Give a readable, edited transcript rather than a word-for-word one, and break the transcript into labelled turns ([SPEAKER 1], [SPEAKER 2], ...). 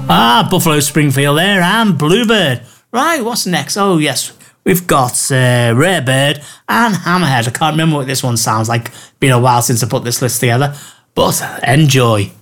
[SPEAKER 1] Buffalo Springfield there and Bluebird. Right, what's next? Oh, yes, we've got Rare Bird and Hammerhead. I can't remember what this one sounds like. Been a while since I put this list together, but enjoy.